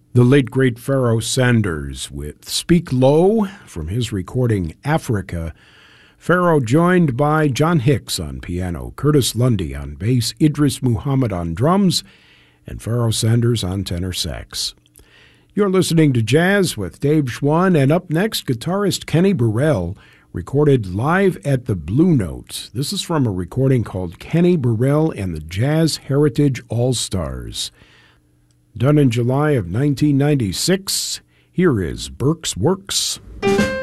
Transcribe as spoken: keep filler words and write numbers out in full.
The late great Pharoah Sanders with Speak Low from his recording Africa. Pharoah joined by John Hicks on piano, Curtis Lundy on bass, Idris Muhammad on drums, and Pharoah Sanders on tenor sax. You're listening to Jazz with Dave Schwann, and up next, guitarist Kenny Burrell, recorded live at the Blue Note. This is from a recording called Kenny Burrell and the Jazz Heritage All-Stars. Done in July of nineteen ninety-six, here is Burke's Works.